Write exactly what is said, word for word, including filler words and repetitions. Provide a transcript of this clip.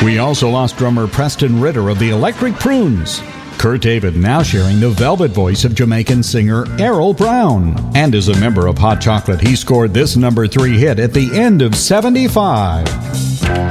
We also lost drummer Preston Ritter of the Electric Prunes. Kurt David now sharing the velvet voice of Jamaican singer Errol Brown. And as a member of Hot Chocolate, he scored this number three hit at the end of seventy-five.